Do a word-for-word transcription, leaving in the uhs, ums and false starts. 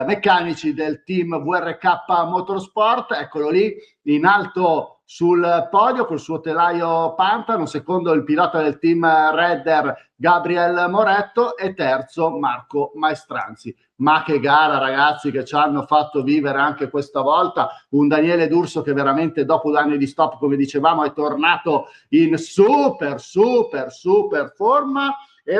meccanici del team V R K Motorsport. Eccolo lì in alto sul podio col suo telaio Pantano, secondo il pilota del team Redder Gabriel Moretto e terzo Marco Maestranzi. Ma che gara, ragazzi, che ci hanno fatto vivere anche questa volta. Un Daniele D'Urso che veramente dopo due anni di stop, come dicevamo, è tornato in super super super forma.